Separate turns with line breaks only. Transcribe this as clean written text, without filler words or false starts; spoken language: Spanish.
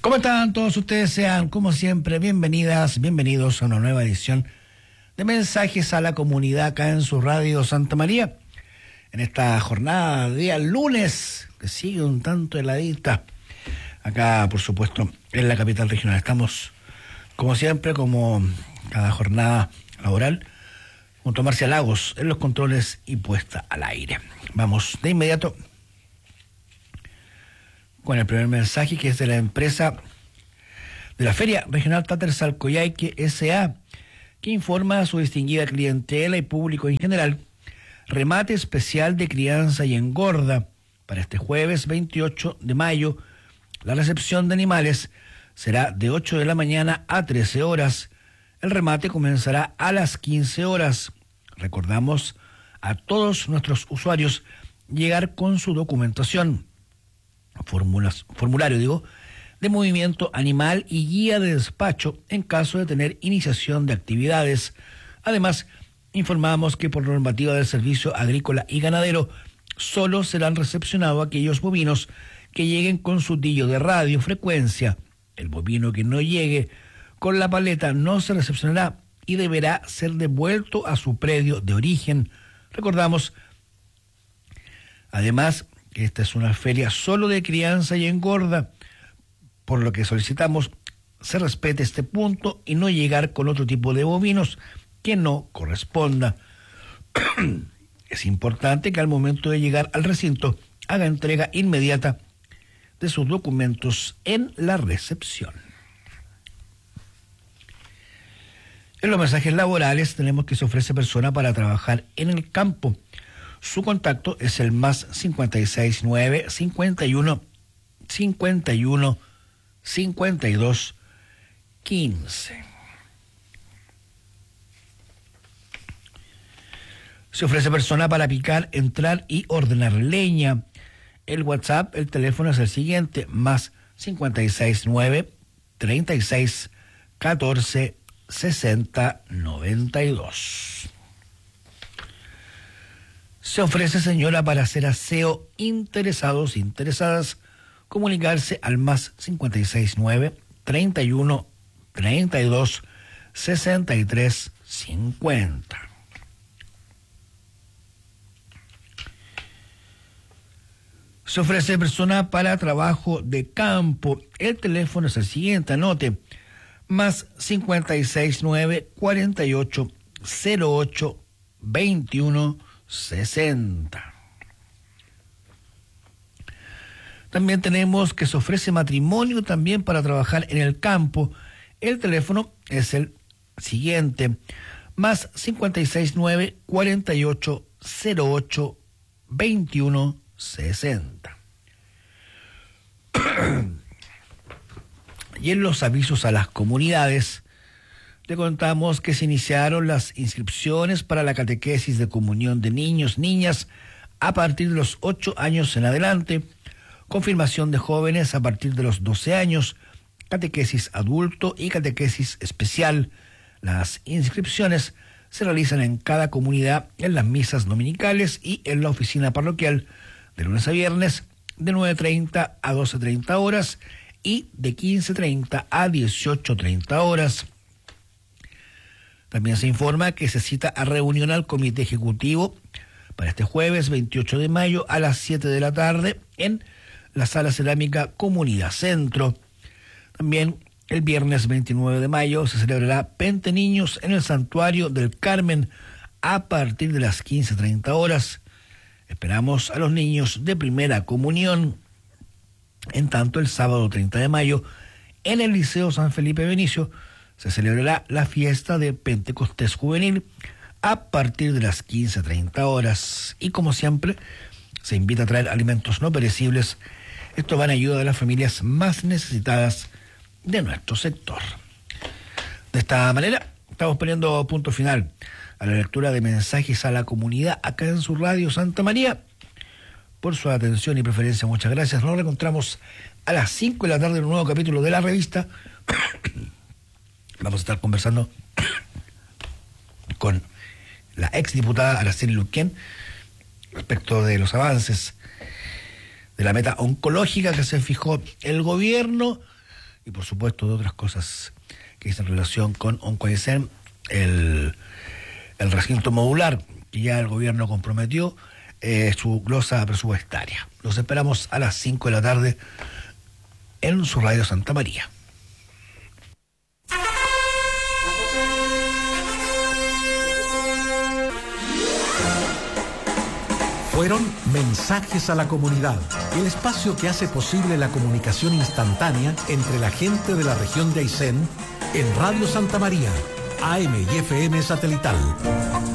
¿Cómo están todos ustedes? Sean, como siempre, bienvenidas, bienvenidos a una nueva edición de Mensajes a la Comunidad acá en su radio Santa María. En esta jornada de día lunes, que sigue un tanto heladita, acá, por supuesto, en la capital regional. Estamos, como siempre, como cada jornada laboral, junto a Marcia Lagos en los controles y puesta al aire. Vamos de inmediato con el primer mensaje, que es de la empresa de la Feria Regional Tatersalcoyhaique S.A., que informa a su distinguida clientela y público en general: remate especial de crianza y engorda para este jueves 28 de mayo. La recepción de animales será de 8 de la mañana a 13 horas. El remate comenzará a las 15 horas. Recordamos a todos nuestros usuarios llegar con su documentación, formulario de movimiento animal y guía de despacho en caso de tener iniciación de actividades. Además, informamos que por normativa del Servicio Agrícola y Ganadero solo serán recepcionados aquellos bovinos que lleguen con su tillo de radiofrecuencia. El bovino que no llegue con la paleta no se recepcionará y deberá ser devuelto a su predio de origen. Recordamos, además, que esta es una feria solo de crianza y engorda, por lo que solicitamos se respete este punto y no llegar con otro tipo de bovinos que no corresponda. Es importante que al momento de llegar al recinto haga entrega inmediata de sus documentos en la recepción. En los mensajes laborales tenemos que se ofrece persona para trabajar en el campo. Su contacto es el más 569 51 51 52 15. Se ofrece persona para picar, entrar y ordenar leña. El WhatsApp, el teléfono es el siguiente: más 569 36 14 60 92. Se ofrece señora para hacer aseo. Interesados, interesadas, comunicarse al más 569 31 32 63 50. Se ofrece persona para trabajo de campo. El teléfono es el siguiente, anote: más 569 48 08 21 60. También tenemos que se ofrece matrimonio también para trabajar en el campo. El teléfono es el siguiente: más 569 48 08 21 60. Y en los avisos a las comunidades, le contamos que se iniciaron las inscripciones para la catequesis de comunión de niños, niñas, a partir de los 8 años en adelante, confirmación de jóvenes a partir de los 12 años, catequesis adulto y catequesis especial. Las inscripciones se realizan en cada comunidad, en las misas dominicales y en la oficina parroquial, de lunes a viernes, de 9:30 a 12:30 horas y de 15:30 a 18:30 horas. También se informa que se cita a reunión al Comité Ejecutivo para este jueves 28 de mayo a las 7 de la tarde en la Sala Cerámica Comunidad Centro. También el viernes 29 de mayo se celebrará Pente Niños en el Santuario del Carmen a partir de las 15:30 horas. Esperamos a los niños de primera comunión. En tanto, el sábado 30 de mayo en el Liceo San Felipe Benicio se celebrará la fiesta de Pentecostés Juvenil a partir de las 15:30 horas. Y como siempre, se invita a traer alimentos no perecibles. Esto va en ayuda de las familias más necesitadas de nuestro sector. De esta manera, estamos poniendo punto final a la lectura de Mensajes a la Comunidad acá en su radio Santa María. Por su atención y preferencia, muchas gracias. Nos reencontramos a las 5 de la tarde en un nuevo capítulo de la revista. Vamos a estar conversando con la exdiputada Araceli Luquén respecto de los avances de la meta oncológica que se fijó el gobierno y por supuesto de otras cosas que dicen relación con Oncoaicén, el recinto modular que ya el gobierno comprometió su glosa presupuestaria. Los esperamos a las 5 de la tarde en su radio Santa María.
Fueron Mensajes a la Comunidad, el espacio que hace posible la comunicación instantánea entre la gente de la región de Aysén en Radio Santa María, AM y FM satelital.